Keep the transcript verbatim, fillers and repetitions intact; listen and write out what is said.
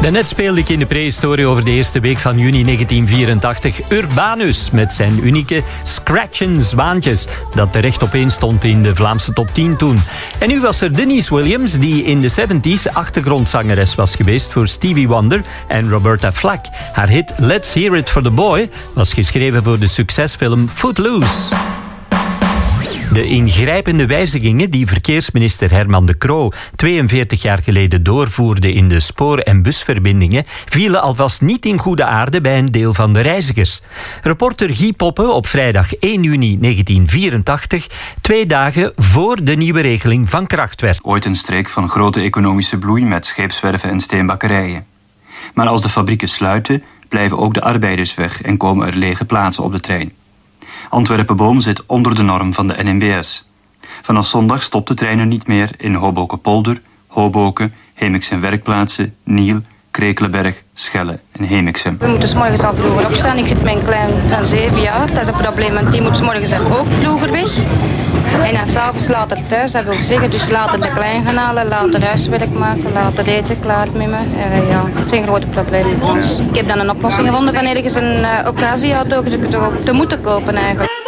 Daarnet speelde ik in de prehistorie over de eerste week van juni negentien vierentachtig Urbanus met zijn unieke Scratchin' Zwaantjes, dat terecht opeen stond in de Vlaamse top tien toen. En nu was er Denise Williams, die in de zeventies achtergrondzangeres was geweest voor Stevie Wonder en Roberta Flack. Haar hit Let's Hear It for the Boy was geschreven voor de succesfilm Footloose. De ingrijpende wijzigingen die verkeersminister Herman De Croo tweeënveertig jaar geleden doorvoerde in de spoor- en busverbindingen vielen alvast niet in goede aarde bij een deel van de reizigers. Reporter Guy Poppe op vrijdag één juni negentien vierentachtig, twee dagen voor de nieuwe regeling van kracht werd. Ooit een streek van grote economische bloei met scheepswerven en steenbakkerijen. Maar als de fabrieken sluiten, blijven ook de arbeiders weg en komen er lege plaatsen op de trein. Antwerpen-Boom zit onder de norm van de N M B S. Vanaf zondag stopt de trein er niet meer in Hoboken-Polder, Hoboken, Hemiksen Werkplaatsen, Niel, Krekelenberg, Schelle en Hemiksen. We moeten 's morgens al vroeger opstaan. Ik zit met een klein van zeven jaar. Dat is een probleem, want die moet 's morgens ook vroeger weg. En dan s'avonds later thuis, dat wil zeggen. Dus later de klein gaan halen, later huiswerk maken, later eten klaar met me. En, ja, het zijn grote problemen voor ons. Ik heb dan een oplossing gevonden van ergens een uh, occasieauto te moeten kopen eigenlijk.